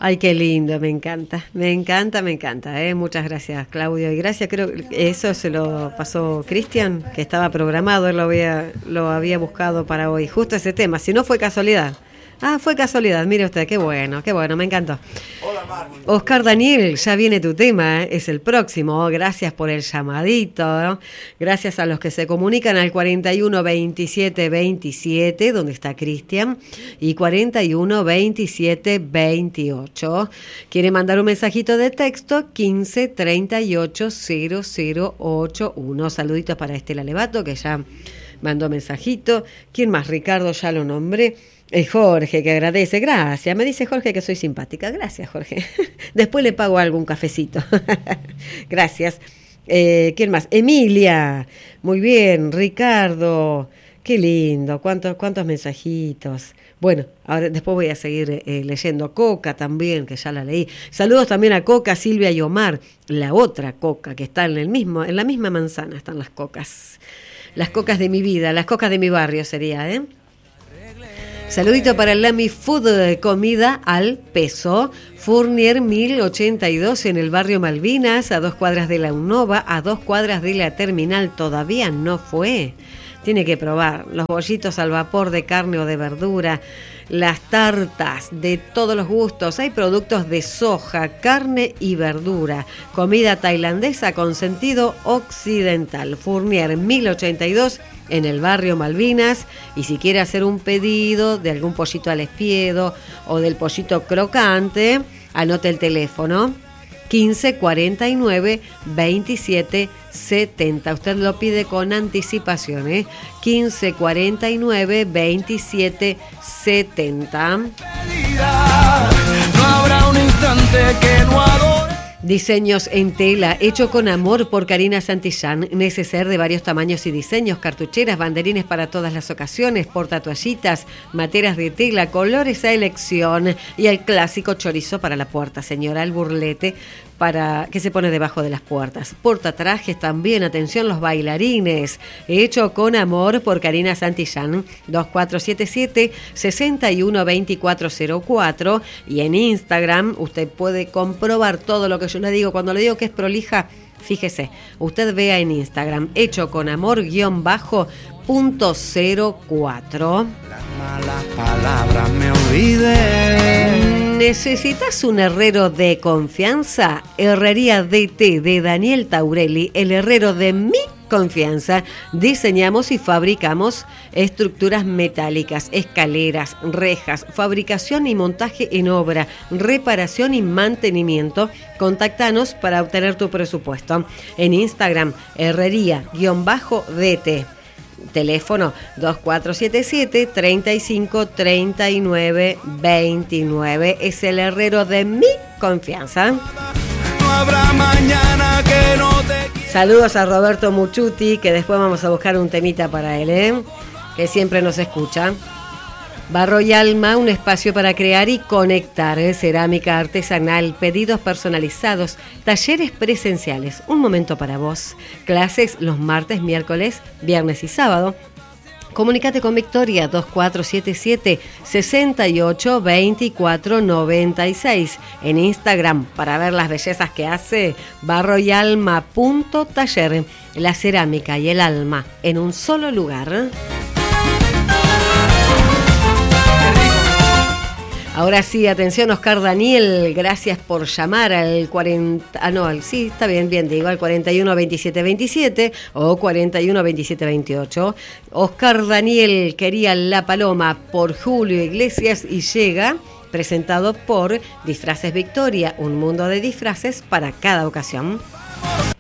Ay, qué lindo, me encanta, me encanta, me encanta. Muchas gracias, Claudio. Y gracias, creo que eso se lo pasó Cristian, que estaba programado, él lo había buscado para hoy, justo ese tema, si no fue casualidad. Ah, fue casualidad, mire usted, qué bueno, me encantó. Hola, Marco. Oscar Daniel, ya viene tu tema, es el próximo. Gracias por el llamadito. Gracias a los que se comunican al 41 27 27, donde está Cristian, y 41 27 28. Quiere mandar un mensajito de texto, 15 38 0081. Saluditos para Estela Levato, que ya mandó mensajito. ¿Quién más? Ricardo, ya lo nombré. Jorge, que agradece. Gracias. Me dice Jorge que soy simpática. Gracias, Jorge. Después le pago algún cafecito. Gracias. ¿Quién más? Emilia. Muy bien. Ricardo. Qué lindo. ¿Cuántos mensajitos? Bueno, ahora después voy a seguir leyendo. Coca también, que ya la leí. Saludos también a Coca, Silvia y Omar. La otra Coca, que está en la misma manzana están las cocas. Las cocas de mi vida, las cocas de mi barrio sería, ¿eh? Saludito para el Lamy Food, comida al peso. Fournier 1082 en el barrio Malvinas, a 2 cuadras de la UNOVA, a 2 cuadras de la terminal. Todavía no fue. Tiene que probar los bollitos al vapor de carne o de verdura, las tartas de todos los gustos. Hay productos de soja, carne y verdura. Comida tailandesa con sentido occidental. Fournier 1082 en el barrio Malvinas. Y si quiere hacer un pedido de algún pollito al espiedo o del pollito crocante, anote el teléfono 15 49 27 70. Usted lo pide con anticipación, 15 49 27 70. No habrá un instante que no adore. Diseños en tela, hecho con amor por Karina Santillán. Neceser de varios tamaños y diseños, cartucheras, banderines para todas las ocasiones, portatoallitas, materas de tela, colores a elección y el clásico chorizo para la puerta, señora, el burlete para que se pone debajo de las puertas. Portatrajes también, atención, los bailarines, hecho con amor por Karina Santillán, 2477 612404, y en Instagram usted puede comprobar todo lo que yo le digo. Cuando le digo que es prolija, fíjese, usted vea en Instagram, hecho con amor _.04. Las malas palabras me olvidé. ¿Necesitas un herrero de confianza? Herrería DT de Daniel Taurelli, el herrero de mi confianza. Diseñamos y fabricamos estructuras metálicas, escaleras, rejas, fabricación y montaje en obra, reparación y mantenimiento. Contáctanos para obtener tu presupuesto. En Instagram, herrería_DT. Teléfono 2477 35 39 29. Es el herrero de mi confianza. No habrá mañana que no te quiera. Saludos a Roberto Muchuti, que después vamos a buscar un temita para él, que siempre nos escucha. Barro y Alma, un espacio para crear y conectar. Cerámica artesanal, pedidos personalizados, talleres presenciales. Un momento para vos. Clases los martes, miércoles, viernes y sábado. Comunícate con Victoria 2477 68 24 96 en Instagram para ver las bellezas que hace. barroyalma.taller. La cerámica y el alma en un solo lugar. Ahora sí, atención, Oscar Daniel, gracias por llamar al 41 27 27 o 41 27 28. Oscar Daniel quería La Paloma por Julio Iglesias y llega presentado por Disfraces Victoria, un mundo de disfraces para cada ocasión.